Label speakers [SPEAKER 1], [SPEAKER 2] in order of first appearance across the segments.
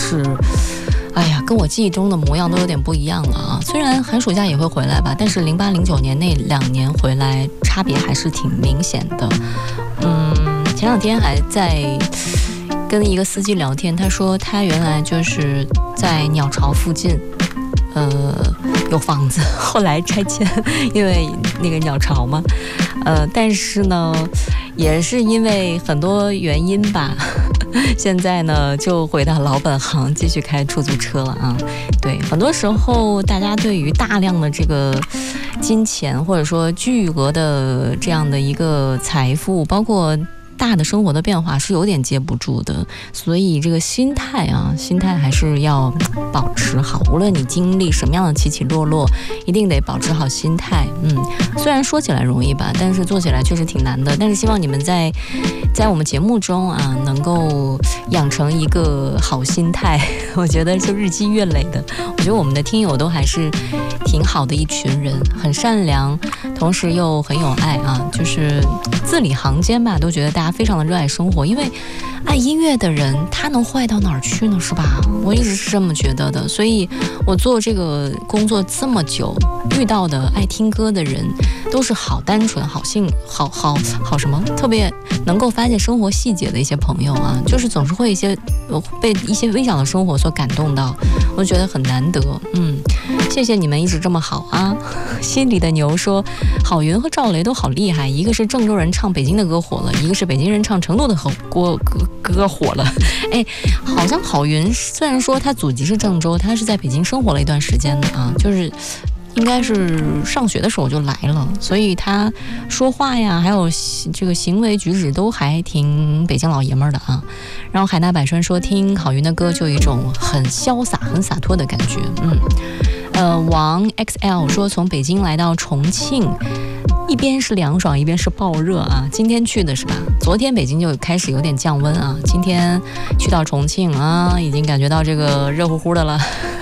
[SPEAKER 1] 是哎呀，跟我记忆中的模样都有点不一样了啊。虽然寒暑假也会回来吧，但是08、09年那2年回来差别还是挺明显的。前两天还在跟一个司机聊天，他说他原来就是在鸟巢附近有房子，后来拆迁，因为那个鸟巢嘛，但是呢也是因为很多原因吧，现在呢就回到老本行，继续开出租车了啊。对，很多时候大家对于大量的这个金钱或者说巨额的这样的一个财富，包括大的生活的变化是有点接不住的，所以这个心态还是要保持好。无论你经历什么样的起起落落，一定得保持好心态。虽然说起来容易吧，但是做起来确实挺难的。但是希望你们在我们节目中啊，能够养成一个好心态。我觉得就日积月累的，我觉得我们的听友都还是挺好的一群人，很善良，同时又很有爱啊，就是字里行间吧，都觉得大家非常的热爱生活。因为爱音乐的人他能坏到哪儿去呢，是吧？我一直是这么觉得的。所以我做这个工作这么久，遇到的爱听歌的人都是好单纯、好什么，特别能够发现生活细节的一些朋友啊，就是总是会被一些微小的生活所感动到，我觉得很难得。谢谢你们一直这么好啊。心里的牛说，郝云和赵雷都好厉害，一个是郑州人唱北京的歌火了，一个是北京人唱成都的歌火了。好像郝云虽然说他祖籍是郑州，他是在北京生活了一段时间的啊，就是应该是上学的时候就来了，所以他说话呀，还有这个行为举止都还挺北京老爷们儿的啊。然后海纳百川说，听郝云的歌就有一种很潇洒、很洒脱的感觉。王 XL 说，从北京来到重庆，一边是凉爽，一边是暴热啊。今天去的是吧？昨天北京就开始有点降温啊，今天去到重庆啊，已经感觉到这个热乎乎的了。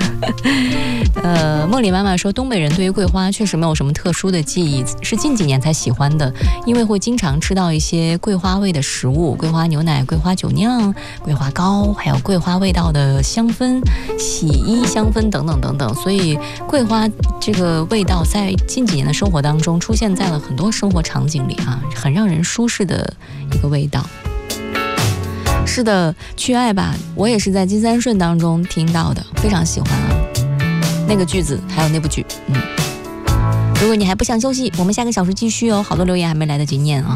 [SPEAKER 1] 梦里妈妈说，东北人对于桂花确实没有什么特殊的记忆，是近几年才喜欢的，因为会经常吃到一些桂花味的食物，桂花牛奶、桂花酒酿、桂花糕，还有桂花味道的香氛、洗衣香氛等等等等，所以桂花这个味道在近几年的生活当中出现在了很多生活场景里啊，很让人舒适的一个味道。是的，去爱吧，我也是在金三顺当中听到的，非常喜欢啊，那个句子还有那部剧。如果你还不想休息，我们下个小时继续哦，好多留言还没来得及念啊。